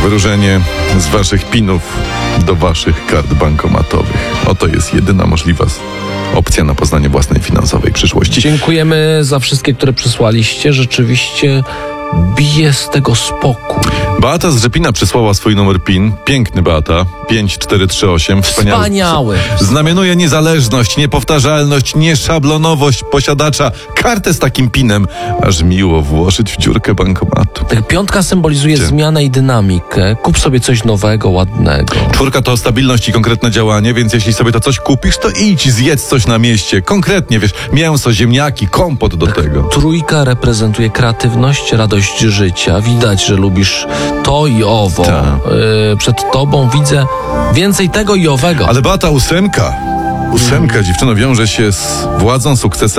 Wyróżnienie z waszych pinów do waszych kart bankomatowych. Oto jest jedyna możliwa opcja na poznanie własnej finansowej przyszłości. Dziękujemy za wszystkie, które przysłaliście. Rzeczywiście bije z tego spokój. Beata z Rzepina przysłała swój numer PIN. Piękny Beata. 5438. Wspaniały. Znamionuje niezależność, niepowtarzalność, nieszablonowość posiadacza. Kartę z takim PIN-em aż miło włożyć w dziurkę bankomatu. Tak, piątka symbolizuje zmianę i dynamikę. Kup sobie coś nowego, ładnego. Czwórka to stabilność i konkretne działanie, więc jeśli sobie to coś kupisz, to idź, zjedz coś na mieście. Konkretnie, wiesz, mięso, ziemniaki, kompot do tego. Trójka reprezentuje kreatywność, radość życia. Widać, że lubisz to i owo. Przed tobą widzę więcej tego i owego. Ale Beata ósemka, dziewczyno, wiąże się z władzą, sukcesem,